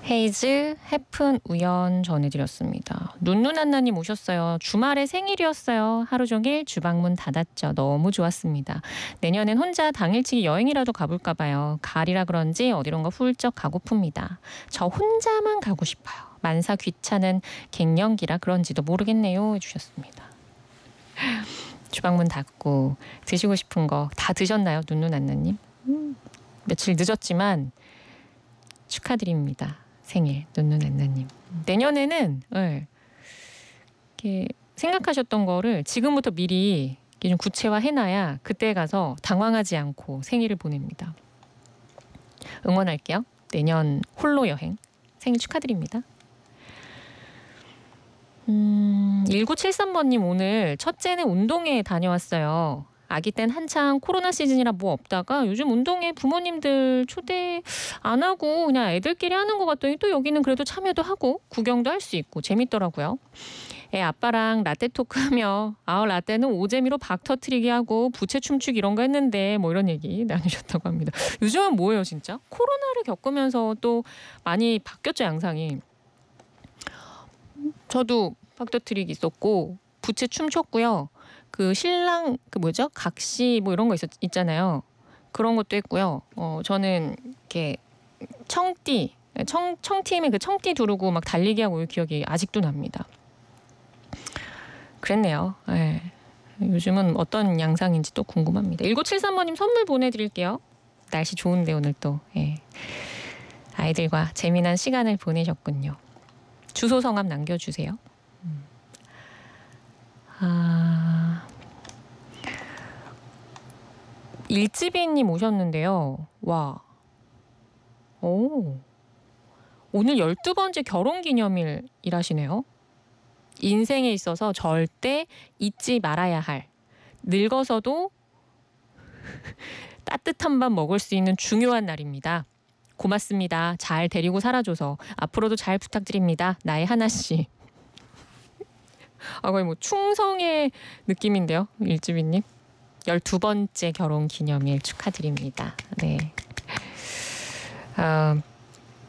헤이즈 해픈 우연 전해드렸습니다. 눈누난나님 오셨어요. 주말에 생일이었어요. 하루 종일 주방문 닫았죠. 너무 좋았습니다. 내년엔 혼자 당일치기 여행이라도 가볼까 봐요. 가을이라 그런지 어디론가 훌쩍 가고픕니다. 저 혼자만 가고 싶어요. 만사 귀찮은 갱년기라 그런지도 모르겠네요 해주셨습니다. 주방문 닫고 드시고 싶은 거 다 드셨나요? 눈누난나님? 며칠 늦었지만 축하드립니다. 생일 눈누난나님. 내년에는 이렇게 생각하셨던 거를 지금부터 미리 좀 구체화해놔야 그때 가서 당황하지 않고 생일을 보냅니다. 응원할게요. 내년 홀로 여행 생일 축하드립니다. 1973번님 오늘 첫째는 운동회 다녀왔어요. 아기 땐 한창 코로나 시즌이라 뭐 없다가 요즘 운동회 부모님들 초대 안 하고 그냥 애들끼리 하는 것 같더니 또 여기는 그래도 참여도 하고 구경도 할 수 있고 재밌더라고요. 애 아빠랑 라떼 토크하며 라떼는 오재미로 박 터트리기 하고 부채 춤추기 이런 거 했는데 뭐 이런 얘기 나누셨다고 합니다. 요즘은 뭐예요 진짜? 코로나를 겪으면서 또 많이 바뀌었죠 양상이. 저도 박 터트리기 있었고 부채 춤 췄고요. 그 신랑 그 뭐죠? 각시 뭐 이런 거 있잖아요. 그런 것도 했고요. 저는 이렇게 청팀에 그 청띠 두르고 막 달리기 하고 이 기억이 아직도 납니다. 그랬네요. 네. 요즘은 어떤 양상인지 또 궁금합니다. 1973번님 선물 보내드릴게요. 날씨 좋은데 오늘 또 아이들과 재미난 시간을 보내셨군요. 주소 성함 남겨주세요. 일지비님 오셨는데요. 와. 오늘 12번째 결혼기념일이라시네요. 인생에 있어서 절대 잊지 말아야 할 늙어서도 따뜻한 밥 먹을 수 있는 중요한 날입니다. 고맙습니다. 잘 데리고 살아줘서 앞으로도 잘 부탁드립니다. 나의 하나씨. 거의 뭐 충성의 느낌인데요. 일지비님. 12번째 결혼기념일 축하드립니다. 네.